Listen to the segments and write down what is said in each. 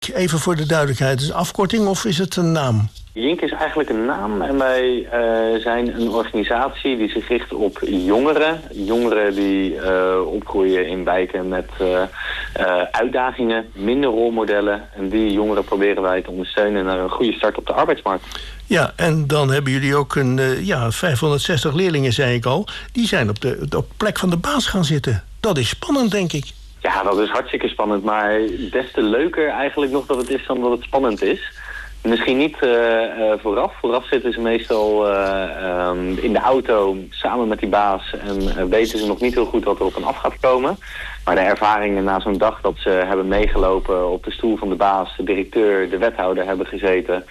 Even voor de duidelijkheid, is het een afkorting of is het een naam? JINK is eigenlijk een naam en wij zijn een organisatie die zich richt op jongeren. Jongeren die opgroeien in wijken met uitdagingen, minder rolmodellen. En die jongeren proberen wij te ondersteunen naar een goede start op de arbeidsmarkt. Ja, en dan hebben jullie ook 560 leerlingen, zei ik al. Die zijn op de plek van de baas gaan zitten. Dat is spannend, denk ik. Ja, dat is hartstikke spannend, maar des te leuker eigenlijk nog dat het is dan dat het spannend is. Misschien niet vooraf. Vooraf zitten ze meestal in de auto samen met die baas en weten ze nog niet heel goed wat er op en af gaat komen. Maar de ervaringen na zo'n dag dat ze hebben meegelopen op de stoel van de baas, de directeur, de wethouder hebben gezeten,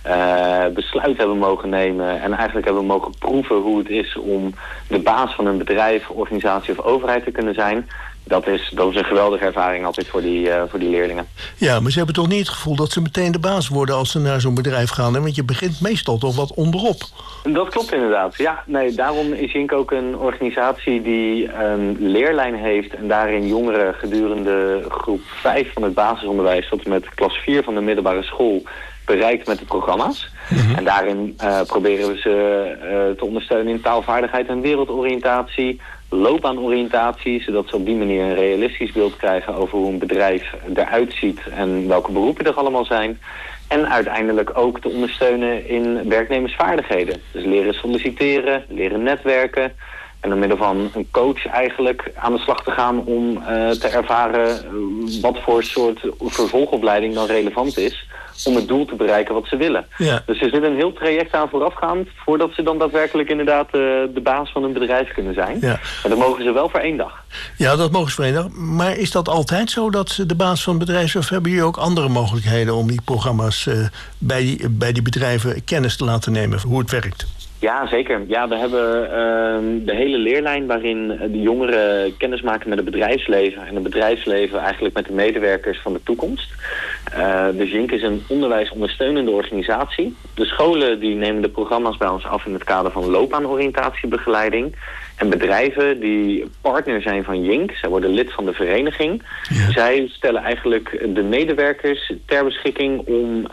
besluit hebben mogen nemen en eigenlijk hebben mogen proeven hoe het is om de baas van een bedrijf, organisatie of overheid te kunnen zijn. Dat is een geweldige ervaring altijd voor die leerlingen. Ja, maar ze hebben toch niet het gevoel dat ze meteen de baas worden als ze naar zo'n bedrijf gaan? Hè? Want je begint meestal toch wat onderop. Dat klopt inderdaad. Ja, nee, daarom is JINK ook een organisatie die een leerlijn heeft en daarin jongeren gedurende groep 5 van het basisonderwijs tot en met klas 4 van de middelbare school bereikt met de programma's. En daarin proberen we ze te ondersteunen in taalvaardigheid en wereldoriëntatie, loopbaanoriëntatie, zodat ze op die manier een realistisch beeld krijgen over hoe een bedrijf eruit ziet en welke beroepen er allemaal zijn. En uiteindelijk ook te ondersteunen in werknemersvaardigheden. Dus leren solliciteren, leren netwerken en door middel van een coach eigenlijk aan de slag te gaan om te ervaren wat voor soort vervolgopleiding dan relevant is om het doel te bereiken wat ze willen. Ja. Dus er zit een heel traject aan voorafgaand voordat ze dan daadwerkelijk inderdaad de baas van een bedrijf kunnen zijn. Ja. Maar dat mogen ze wel voor 1 dag. Ja, dat mogen ze voor 1 dag. Maar is dat altijd zo dat ze de baas van het bedrijf, of hebben jullie ook andere mogelijkheden om die programma's bij die bedrijven kennis te laten nemen hoe het werkt? Ja, zeker. Ja, we hebben de hele leerlijn waarin de jongeren kennis maken met het bedrijfsleven en het bedrijfsleven eigenlijk met de medewerkers van de toekomst. Dus JINK is een onderwijsondersteunende organisatie. De scholen die nemen de programma's bij ons af in het kader van loopbaanoriëntatiebegeleiding. En bedrijven die partner zijn van JINK, zij worden lid van de vereniging. Ja. Zij stellen eigenlijk de medewerkers ter beschikking om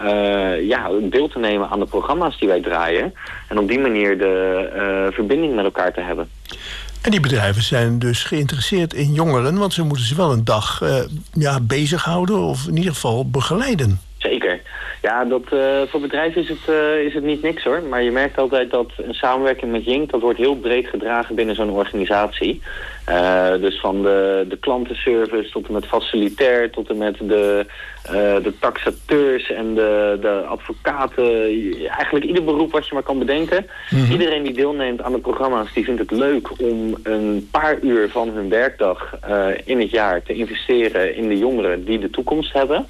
deel te nemen aan de programma's die wij draaien. En op die manier de verbinding met elkaar te hebben. En die bedrijven zijn dus geïnteresseerd in jongeren, want ze moeten ze wel een dag bezighouden of in ieder geval begeleiden. Zeker. Ja, voor bedrijven is het niet niks hoor. Maar je merkt altijd dat een samenwerking met JINK, dat wordt heel breed gedragen binnen zo'n organisatie. Dus van de klantenservice tot en met facilitair, tot en met de taxateurs en de advocaten. Eigenlijk ieder beroep wat je maar kan bedenken. Mm-hmm. Iedereen die deelneemt aan de programma's, die vindt het leuk om een paar uur van hun werkdag in het jaar te investeren in de jongeren die de toekomst hebben.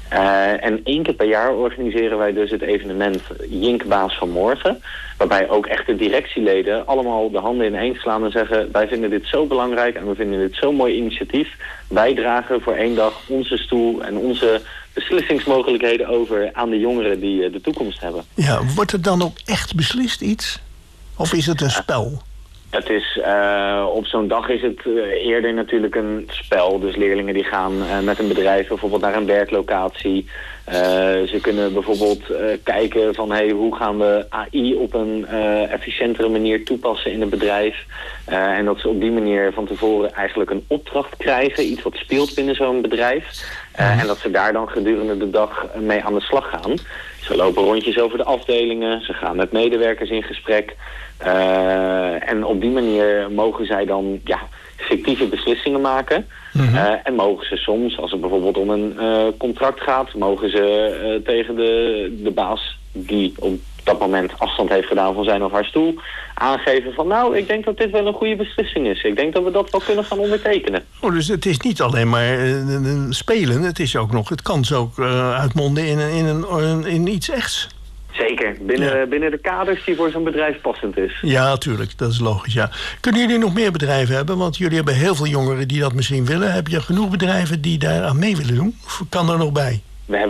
En 1 keer per jaar organiseren wij dus het evenement JINK Baas van Morgen. Waarbij ook echt de directieleden allemaal de handen ineens slaan en zeggen: wij vinden dit zo belangrijk en we vinden dit zo'n mooi initiatief. Wij dragen voor 1 dag onze stoel en onze beslissingsmogelijkheden over aan de jongeren die de toekomst hebben. Ja, wordt er dan ook echt beslist iets? Of is het een spel? Het is, op zo'n dag is het eerder natuurlijk een spel. Dus leerlingen die gaan met een bedrijf bijvoorbeeld naar een werklocatie. Ze kunnen bijvoorbeeld kijken van hoe gaan we AI op een efficiëntere manier toepassen in het bedrijf. En dat ze op die manier van tevoren eigenlijk een opdracht krijgen. Iets wat speelt binnen zo'n bedrijf. En dat ze daar dan gedurende de dag mee aan de slag gaan. Ze lopen rondjes over de afdelingen. Ze gaan met medewerkers in gesprek. En op die manier mogen zij dan fictieve beslissingen maken. Mm-hmm. En mogen ze soms, als het bijvoorbeeld om een contract gaat, mogen ze tegen de baas die op dat moment afstand heeft gedaan van zijn of haar stoel, aangeven van ik denk dat dit wel een goede beslissing is. Ik denk dat we dat wel kunnen gaan ondertekenen. Oh, dus het is niet alleen maar spelen, het kan zo ook uitmonden in iets echts. Zeker, binnen de kaders die voor zo'n bedrijf passend is. Ja, natuurlijk, dat is logisch, ja. Kunnen jullie nog meer bedrijven hebben? Want jullie hebben heel veel jongeren die dat misschien willen. Heb je genoeg bedrijven die daar aan mee willen doen? Of kan er nog bij?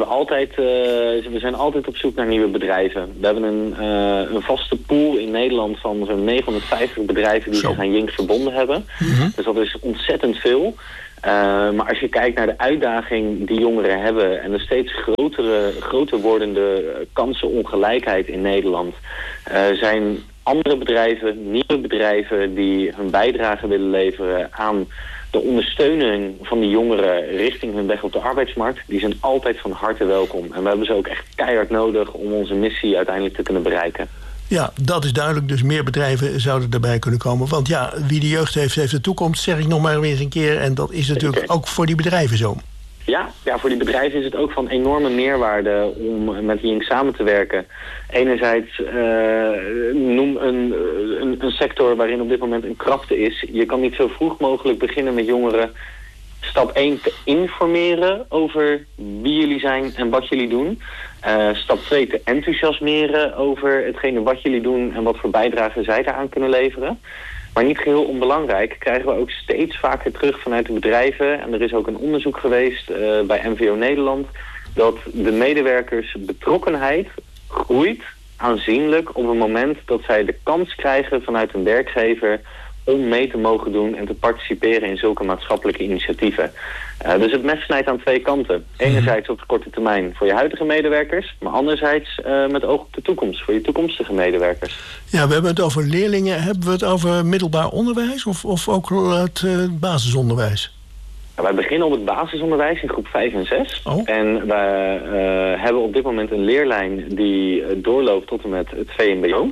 We zijn altijd op zoek naar nieuwe bedrijven. We hebben een vaste pool in Nederland van zo'n 950 bedrijven die zich aan JINK verbonden hebben. Mm-hmm. Dus dat is ontzettend veel. Maar als je kijkt naar de uitdaging die jongeren hebben en de steeds groter wordende kansenongelijkheid in Nederland, zijn andere bedrijven, nieuwe bedrijven die hun bijdrage willen leveren aan de ondersteuning van die jongeren richting hun weg op de arbeidsmarkt, die zijn altijd van harte welkom. En we hebben ze ook echt keihard nodig om onze missie uiteindelijk te kunnen bereiken. Ja, dat is duidelijk. Dus meer bedrijven zouden erbij kunnen komen. Want ja, wie de jeugd heeft, heeft de toekomst, zeg ik nog maar eens een keer. En dat is natuurlijk ook voor die bedrijven zo. Ja, voor die bedrijven is het ook van enorme meerwaarde om met Jink samen te werken. Enerzijds noem een sector waarin op dit moment een krapte is. Je kan niet zo vroeg mogelijk beginnen met jongeren stap 1 te informeren over wie jullie zijn en wat jullie doen. Stap 2 te enthousiasmeren over hetgene wat jullie doen en wat voor bijdrage zij daaraan kunnen leveren. Maar niet geheel onbelangrijk krijgen we ook steeds vaker terug vanuit de bedrijven. En er is ook een onderzoek geweest bij NVO Nederland dat de medewerkers betrokkenheid groeit aanzienlijk op het moment dat zij de kans krijgen vanuit een werkgever om mee te mogen doen en te participeren in zulke maatschappelijke initiatieven. Dus het mes snijdt aan twee kanten. Enerzijds op de korte termijn voor je huidige medewerkers, maar anderzijds met oog op de toekomst, voor je toekomstige medewerkers. Ja, we hebben het over leerlingen. Hebben we het over middelbaar onderwijs of ook het basisonderwijs? Wij beginnen op het basisonderwijs in groep 5 en 6. Oh. En we hebben op dit moment een leerlijn die doorloopt tot en met het VMBO.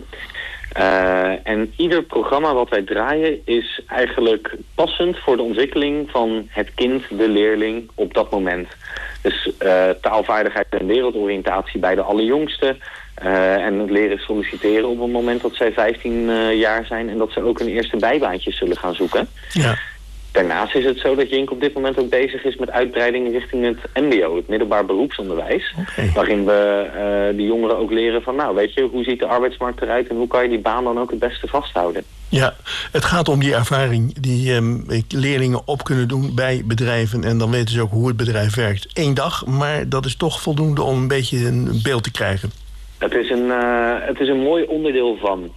En ieder programma wat wij draaien is eigenlijk passend voor de ontwikkeling van het kind, de leerling, op dat moment. Dus taalvaardigheid en wereldoriëntatie bij de allerjongsten. En het leren solliciteren op het moment dat zij 15 jaar zijn en dat ze ook hun eerste bijbaantje zullen gaan zoeken. Ja. Daarnaast is het zo dat Jink op dit moment ook bezig is met uitbreiding richting het mbo, het middelbaar beroepsonderwijs. Okay. Waarin we de jongeren ook leren van, nou weet je, hoe ziet de arbeidsmarkt eruit en hoe kan je die baan dan ook het beste vasthouden? Ja, het gaat om die ervaring die leerlingen op kunnen doen bij bedrijven. En dan weten ze ook hoe het bedrijf werkt. 1 dag, maar dat is toch voldoende om een beetje een beeld te krijgen. Het is een mooi onderdeel van.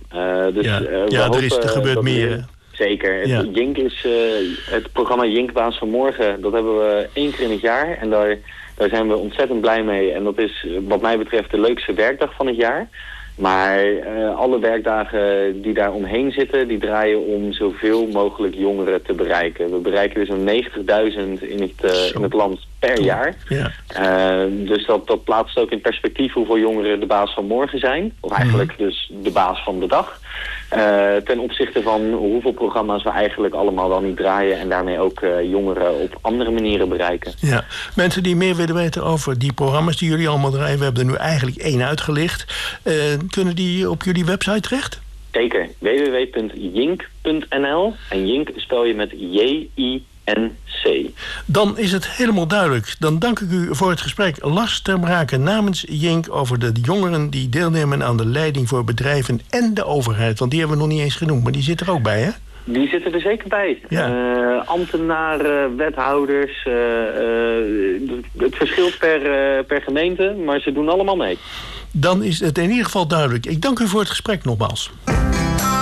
Er gebeurt meer. Zeker. Ja. Jink is het programma Jink Baas van Morgen. Dat hebben we 1 keer in het jaar. En daar zijn we ontzettend blij mee. En dat is wat mij betreft de leukste werkdag van het jaar. Maar alle werkdagen die daar omheen zitten, die draaien om zoveel mogelijk jongeren te bereiken. We bereiken dus zo'n 90.000 in het land per jaar. Ja. Dus dat plaatst ook in perspectief hoeveel jongeren de baas van morgen zijn. Of eigenlijk dus de baas van de dag. Ten opzichte van hoeveel programma's we eigenlijk allemaal wel niet draaien en daarmee ook jongeren op andere manieren bereiken. Ja, mensen die meer willen weten over die programma's die jullie allemaal draaien, we hebben er nu eigenlijk 1 uitgelicht. Kunnen die op jullie website terecht? Zeker, www.jink.nl en Jink spel je met J-I-N-C. Dan is het helemaal duidelijk. Dan dank ik u voor het gesprek. Lars ter Brake namens Jink over de jongeren die deelnemen aan de leiding voor bedrijven en de overheid. Want die hebben we nog niet eens genoemd, maar die zit er ook bij, hè? Die zitten er zeker bij. Ja. Ambtenaren, wethouders. Het verschilt per gemeente, maar ze doen allemaal mee. Dan is het in ieder geval duidelijk. Ik dank u voor het gesprek nogmaals.